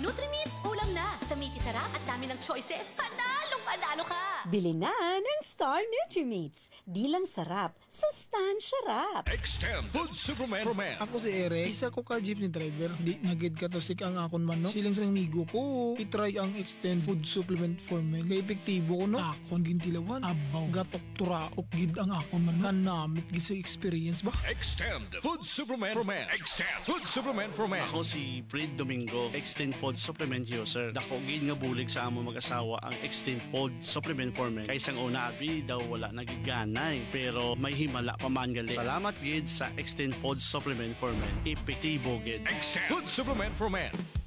Nutri-Meats, ulam na. Sa meaty sarap at dami ng choices, panalo ka! Bili na ng Star Nutri-Meats. Di lang sarap, sustansya rap. Extend Food Supplement for Men. Ako si Eric, isa ko ka jeepney driver. Di nagid ka to sik ang akon man, no? Siling sa migo ko, itry ang Extend Food Supplement for Men. Kaya epektibo ko, no? Akon gintilawan, abaw, gatok turaok gid ang akon man, no? Kanamit giso experience ba? Extend Food Supplement for Men. Extend Food Supplement for Men. Ako si Fred Domingo, Extend Food Supplement user. Dako gid nga bulig sa amo mag-asawa ang Extend Food Supplement for Men. Kaysang una abi daw wala nagiganay, pero may himala pa man gali. Salamat gid sa Extend Food Supplement for Men. Epektibo gid. Extend Food Supplement for Men.